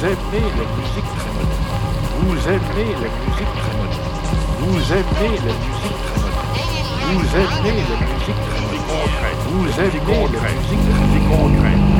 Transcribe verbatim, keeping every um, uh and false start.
aimez la musique très moderne. Vous aimez la musique très moderne. Vous aimez la musique très moderne. Vous aimez la musique très moderne. Vous aimez la musique très moderne.